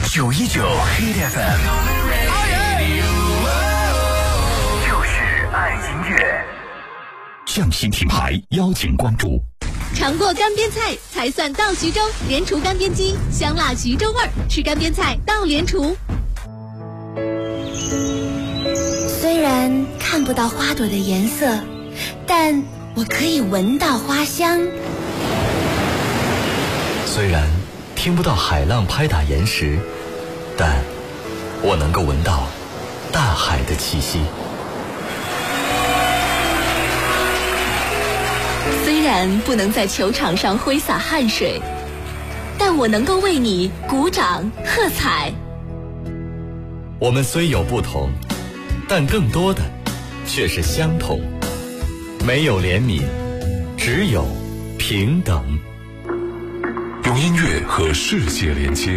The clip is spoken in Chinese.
919 Hit FM， 就是爱音乐。匠心品牌邀请关注。 尝过干煸菜才算到徐州，莲厨干煸鸡，香辣徐州味儿，吃干煸菜到莲厨。 虽然看不到花朵的颜色，但我可以闻到花香。 虽然听不到海浪拍打岩石，但我能够闻到大海的气息。 虽然不能在球场上挥洒汗水，但我能够为你鼓掌喝彩。 我们虽有不同，但更多的却是相同。没有怜悯，只有平等。 用音乐和世界连接，